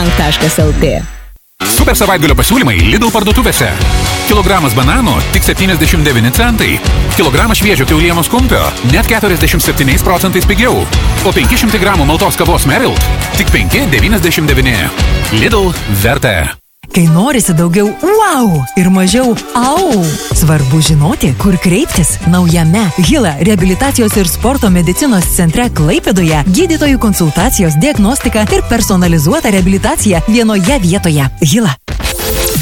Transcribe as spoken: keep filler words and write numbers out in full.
taškas el tė. Super savaitgalio pasiūlymai Lidl parduotuvėse. Kilogramas bananų tik septyniasdešimt devyni centai. Kilogramas šviežio kiaulienos kumpio net keturiasdešimt septyniais procentais pigiau. O penki šimtai gramų maltos kavos Merilt tik penki devyniasdešimt devyni. Lidl verta. Kai norisi daugiau wow ir mažiau au, svarbu žinoti, kur kreiptis. Naujame Hila reabilitacijos ir sporto medicinos centre Klaipėdoje gydytojų konsultacijos, diagnostika ir personalizuota reabilitacija vienoje vietoje. Hila.